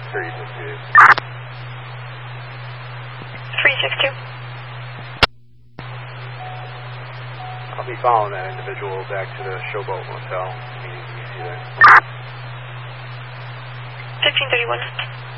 362. 362. I'll be following that individual back to the Showboat Motel. Meeting you see there. 1531.